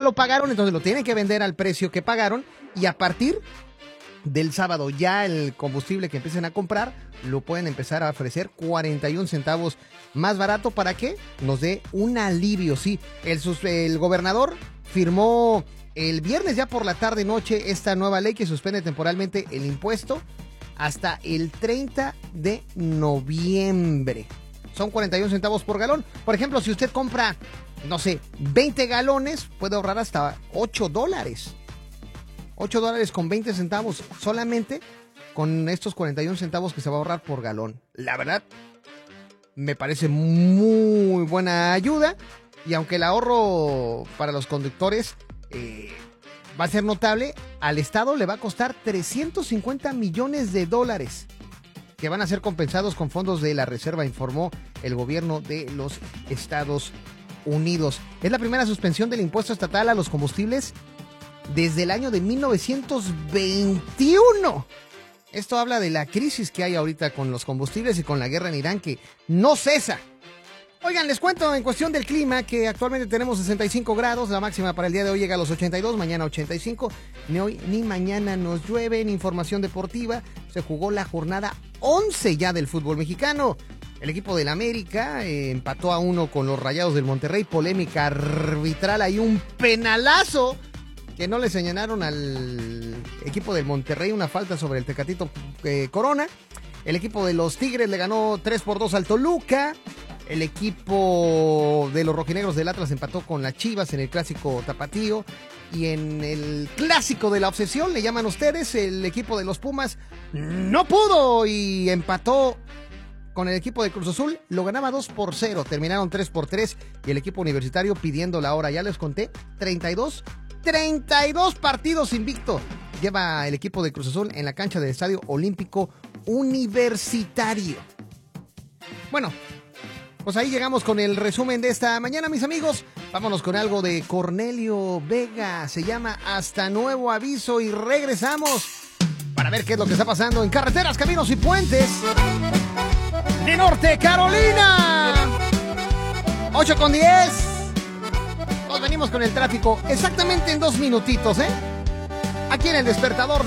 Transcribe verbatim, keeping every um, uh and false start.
lo pagaron, entonces lo tienen que vender al precio que pagaron, y a partir del sábado ya el combustible que empiecen a comprar lo pueden empezar a ofrecer cuarenta y un centavos más barato para que nos dé un alivio. Sí, el, el gobernador firmó el viernes ya por la tarde noche esta nueva ley que suspende temporalmente el impuesto hasta el treinta de noviembre. Son cuarenta y un centavos por galón. Por ejemplo, si usted compra, no sé, veinte galones, puede ahorrar hasta ocho dólares. ocho dólares con veinte centavos solamente con estos cuarenta y un centavos que se va a ahorrar por galón. La verdad, me parece muy buena ayuda. Y aunque el ahorro para los conductores eh, va a ser notable, al Estado le va a costar trescientos cincuenta millones de dólares que van a ser compensados con fondos de la reserva, informó el gobierno de los Estados Unidos. Es la primera suspensión del impuesto estatal a los combustibles desde el año de mil novecientos veintiuno. Esto habla de la crisis que hay ahorita con los combustibles y con la guerra en Irán, que no cesa. Oigan, les cuento en cuestión del clima que actualmente tenemos sesenta y cinco grados, la máxima para el día de hoy llega a los ochenta y dos, mañana ochenta y cinco, ni hoy ni mañana nos llueve. En información deportiva, se jugó la jornada once ya del fútbol mexicano. El equipo del América eh, empató a uno con los Rayados del Monterrey, polémica arbitral, hay un penalazo que no le señalaron al equipo del Monterrey, una falta sobre el Tecatito eh, Corona. El equipo de los Tigres le ganó tres por dos al Toluca. El equipo de los rojinegros del Atlas empató con las Chivas en el clásico tapatío. Y en el clásico de la obsesión, le llaman ustedes, el equipo de los Pumas no pudo y empató con el equipo de Cruz Azul. Lo ganaba dos por cero, terminaron tres por tres. Y el equipo universitario pidiendo la hora, ya les conté, treinta y dos partidos invicto lleva el equipo de Cruz Azul en la cancha del Estadio Olímpico Universitario. Bueno, pues ahí llegamos con el resumen de esta mañana, mis amigos. Vámonos con algo de Cornelio Vega. Se llama Hasta Nuevo Aviso y regresamos para ver qué es lo que está pasando en carreteras, caminos y puentes de Norte Carolina. ocho con diez. Nos venimos con el tráfico exactamente en dos minutitos, ¿eh? Aquí en el despertador de